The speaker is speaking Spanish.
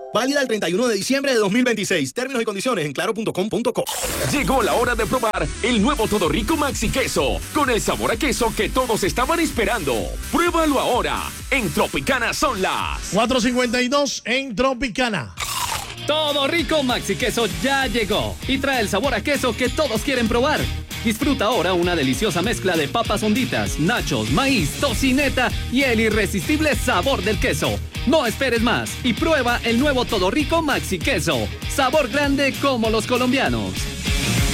Válida el 31 de diciembre de 2026. Términos y condiciones en claro.com.co. Llegó la hora de probar el nuevo Todo Rico Maxi Queso, con el sabor a queso que todos estaban esperando. Pruébalo ahora. En Tropicana son las 4:52 en Tropicana. Todo Rico Maxi Queso ya llegó y trae el sabor a queso que todos quieren probar. Disfruta ahora una deliciosa mezcla de papas honditas, nachos, maíz, tocineta y el irresistible sabor del queso. No esperes más y prueba el nuevo Todo Rico Maxi Queso. Sabor grande como los colombianos.